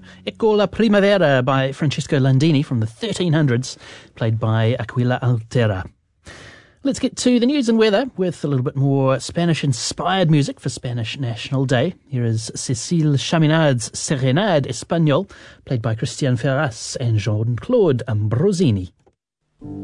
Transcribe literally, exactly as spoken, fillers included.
Ecco la Primavera by Francesco Landini from the thirteen hundreds, played by Aquila Altera. Let's get to the news and weather with a little bit more Spanish-inspired music for Spanish National Day. Here is Cécile Chaminad's Serenade Espagnole, played by Christian Ferraz and Jean-Claude Ambrosini.